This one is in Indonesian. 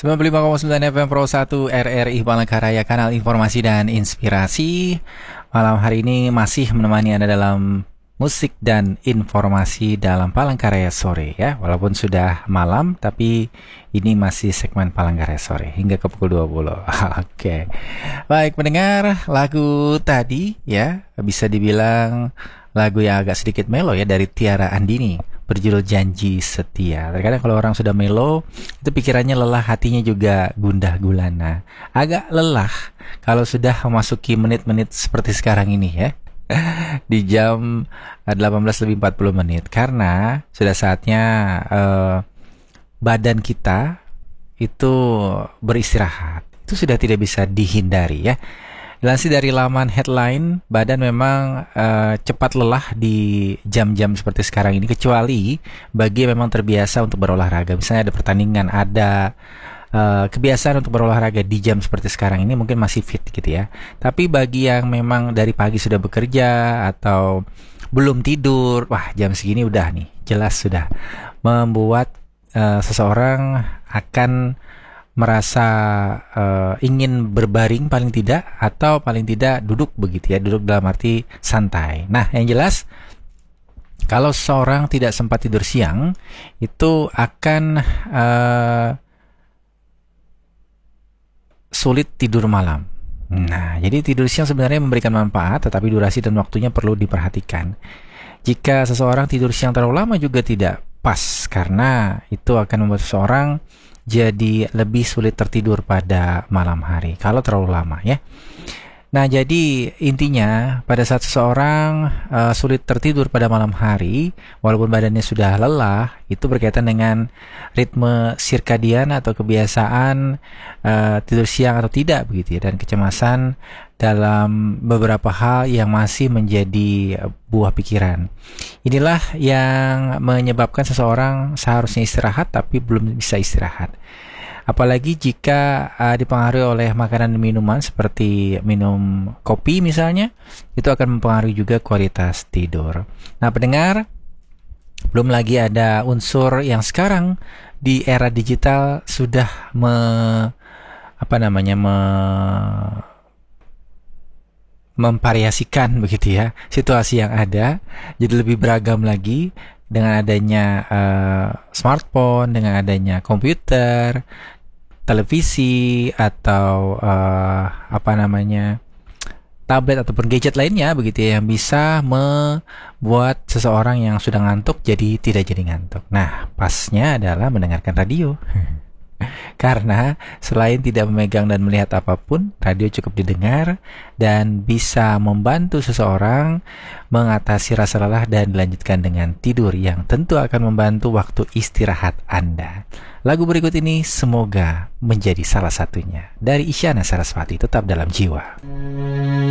95,9 FM Pro 1 RRI Palangkaraya, kanal informasi dan inspirasi. Malam hari ini masih menemani Anda dalam musik dan informasi dalam Palangkaraya sore ya. Walaupun sudah malam, tapi ini masih segmen Palangkaraya sore hingga ke pukul 20. Oke. Baik pendengar, lagu tadi ya bisa dibilang lagu yang agak sedikit melo ya, dari Tiara Andini, berjudul Janji Setia. Terkadang kalau orang sudah melo, itu pikirannya lelah, hatinya juga gundah gulana. Agak lelah kalau sudah memasuki menit-menit seperti sekarang ini ya. Di jam 18:40, karena sudah saatnya badan kita itu beristirahat. Itu sudah tidak bisa dihindari ya. Dilansir dari laman headline, badan memang cepat lelah di jam-jam seperti sekarang ini, kecuali bagi yang memang terbiasa untuk berolahraga. Misalnya ada pertandingan, ada kebiasaan untuk berolahraga di jam seperti sekarang ini, mungkin masih fit gitu ya. Tapi bagi yang memang dari pagi sudah bekerja atau belum tidur, wah jam segini udah nih, jelas sudah membuat seseorang akan merasa ingin berbaring paling tidak, atau paling tidak duduk begitu ya, duduk dalam arti santai. Nah yang jelas, kalau seorang tidak sempat tidur siang, itu akan sulit tidur malam. Nah jadi tidur siang sebenarnya memberikan manfaat, tetapi durasi dan waktunya perlu diperhatikan. Jika seseorang tidur siang terlalu lama juga tidak pas, karena itu akan membuat seseorang jadi lebih sulit tertidur pada malam hari kalau terlalu lama ya. Nah jadi intinya, pada saat seseorang sulit tertidur pada malam hari, walaupun badannya sudah lelah, itu berkaitan dengan ritme sirkadian atau kebiasaan tidur siang atau tidak begitu ya, dan kecemasan dalam beberapa hal yang masih menjadi buah pikiran. Inilah yang menyebabkan seseorang seharusnya istirahat tapi belum bisa istirahat. Apalagi jika dipengaruhi oleh makanan dan minuman seperti minum kopi misalnya, itu akan mempengaruhi juga kualitas tidur. Nah pendengar, belum lagi ada unsur yang sekarang di era digital sudah memvariasikan begitu ya situasi yang ada, jadi lebih beragam lagi dengan adanya smartphone, dengan adanya komputer, televisi, atau tablet ataupun gadget lainnya begitu ya, yang bisa membuat seseorang yang sudah ngantuk jadi tidak jadi ngantuk. Nah pasnya adalah mendengarkan radio. Karena selain tidak memegang dan melihat apapun, radio cukup didengar dan bisa membantu seseorang mengatasi rasa lelah dan dilanjutkan dengan tidur yang tentu akan membantu waktu istirahat Anda. Lagu berikut ini semoga menjadi salah satunya, dari Isyana Sarasvati, Tetap Dalam Jiwa.